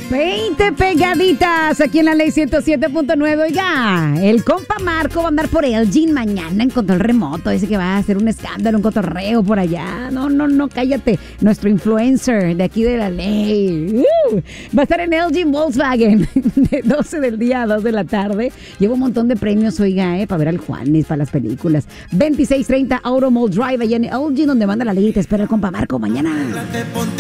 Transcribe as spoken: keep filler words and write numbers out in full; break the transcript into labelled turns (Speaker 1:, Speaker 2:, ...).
Speaker 1: veinte pegaditas aquí en la ley ciento siete punto nueve. Oiga, el compa Marco va a andar por Elgin mañana en control remoto. Dice que va a hacer un escándalo, un cotorreo por allá. No, no, no, cállate. Nuestro influencer de aquí de la ley. Uh, va a estar en Elgin Volkswagen de doce del día a dos de la tarde. Lleva un montón de premios, oiga, eh, para ver al Juanes, para las películas. veintiséis treinta Auto Mall Drive allá en Elgin, donde manda la ley. Te espera el compa Marco mañana.